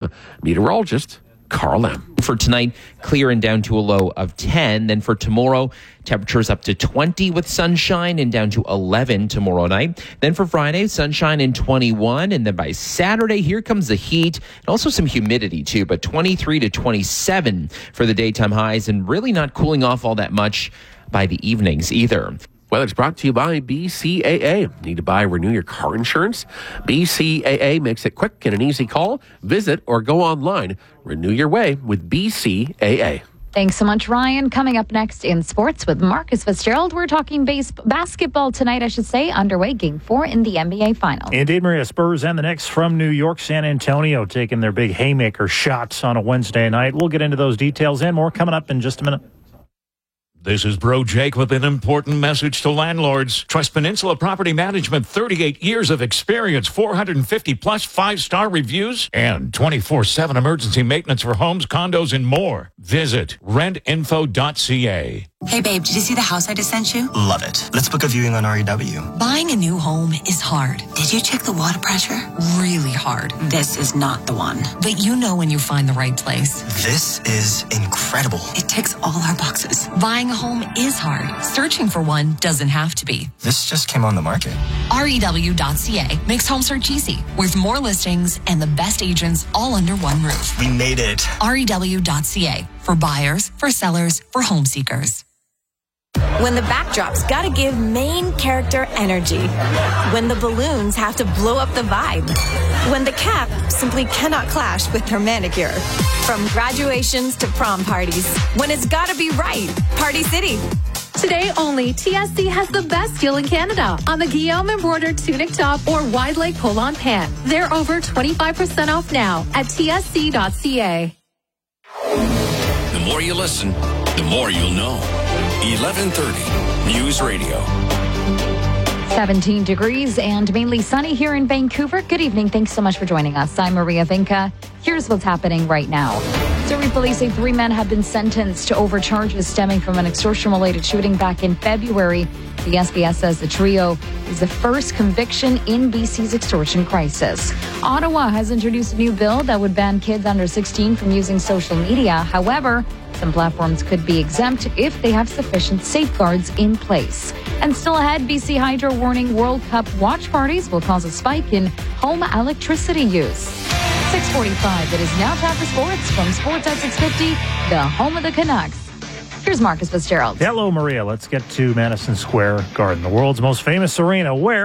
meteorologist Carl M. For tonight, clear and down to a low of 10. Then for tomorrow, temperatures up to 20 with sunshine and down to 11 tomorrow night. Then for Friday, sunshine and 21. And then by Saturday, here comes the heat and also some humidity too, but 23 to 27 for the daytime highs and really not cooling off all that much by the evenings either. Weather's brought to you by BCAA. Need to buy or renew your car insurance? BCAA makes it quick and an easy call. Visit or go online. Renew your way with BCAA. Thanks so much, Ryan. Coming up next in sports with Marcus Fitzgerald, we're talking basketball tonight, underway Game 4 in the NBA Finals. Indeed, Maria. Spurs and the Knicks from New York, San Antonio, taking their big haymaker shots on a Wednesday night. We'll get into those details and more coming up in just a minute. This is Bro Jake with an important message to landlords. Trust Peninsula Property Management, 38 years of experience, 450 plus 5-star reviews, and 24/7 emergency maintenance for homes, condos, and more. Visit rentinfo.ca. Hey babe, did you see the house I just sent you? Love it. Let's book a viewing on REW. Buying a new home is hard. Did you check the water pressure? Really hard. This is not the one. But you know when you find the right place. This is incredible. It ticks all our boxes. Buying a home is hard. Searching for one doesn't have to be. This just came on the market. REW.ca makes home search easy, with more listings and the best agents all under one roof. We made it. REW.ca, for buyers, for sellers, for home seekers. When the backdrop's gotta give main character energy. When the balloons have to blow up the vibe. When the cap simply cannot clash with her manicure. From graduations to prom parties. When it's gotta be right. Party City. Today only, TSC has the best deal in Canada on the Guillaume embroidered tunic top or wide leg pull-on pant. They're over 25% off now at tsc.ca. The more you listen, the more you'll know. 1130 News Radio. 17 degrees and mainly sunny here in Vancouver. Good evening. Thanks so much for joining us. I'm Maria Vinca. Here's what's happening right now. Surrey police say 3 men have been sentenced over charges stemming from an extortion-related shooting back in February. The SBS says the trio is the first conviction in BC's extortion crisis. Ottawa has introduced a new bill that would ban kids under 16 from using social media. However, some platforms could be exempt if they have sufficient safeguards in place. And still ahead, BC Hydro warning World Cup watch parties will cause a spike in home electricity use. 6:45. It is now time for sports from Sports at 650, the home of the Canucks. Here's Marcus Fitzgerald. Hello, Maria. Let's get to Madison Square Garden, the world's most famous arena, where